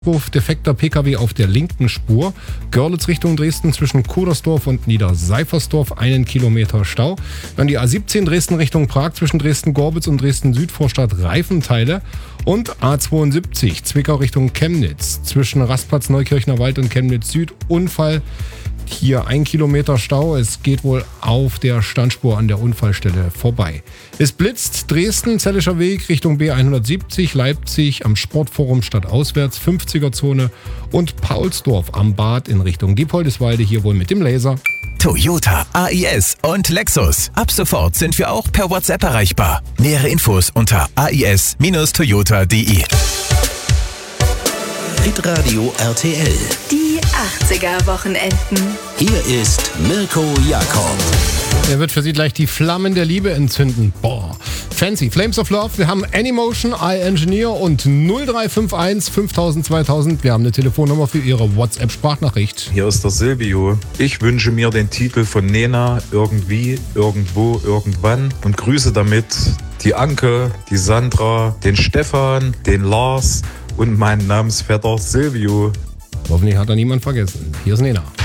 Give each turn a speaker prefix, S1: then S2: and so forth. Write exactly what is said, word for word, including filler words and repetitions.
S1: Defekter P K W auf der linken Spur. Görlitz Richtung Dresden zwischen Kudersdorf und Niederseifersdorf einen Kilometer Stau. Dann die A siebzehn Dresden Richtung Prag zwischen Dresden-Gorbitz und Dresden-Süd-Vorstadt Reifenteile. Und A zweiundsiebzig Zwickau Richtung Chemnitz zwischen Rastplatz Neukirchner Wald und Chemnitz Süd. Unfall. Hier ein Kilometer Stau. Es geht wohl auf der Standspur an der Unfallstelle vorbei. Es blitzt Dresden, Zellischer Weg Richtung B hundertsiebzig, Leipzig am Sportforum stadtauswärts, fünfziger Zone und Paulsdorf am Bad in Richtung Diepoldeswalde, hier wohl mit dem Laser.
S2: Toyota, A I S und Lexus. Ab sofort sind wir auch per WhatsApp erreichbar. Nähere Infos unter a i s Bindestrich toyota punkt d e.
S3: Hitradio R T L.
S4: Die achtziger-Wochenenden.
S3: Hier ist Mirko Jakob.
S1: Er wird für Sie gleich die Flammen der Liebe entzünden. Boah. Fancy. Flames of Love. Wir haben Anymotion, iEngineer und null drei fünf eins fünftausend zweitausend. Wir haben eine Telefonnummer für Ihre WhatsApp-Sprachnachricht.
S5: Hier ist der Silvio. Ich wünsche mir den Titel von Nena, Irgendwie, Irgendwo, Irgendwann und grüße damit die Anke, die Sandra, den Stefan, den Lars und meinen Namensvetter Silvio.
S1: Hoffentlich hat er niemand vergessen. Hier ist Nena.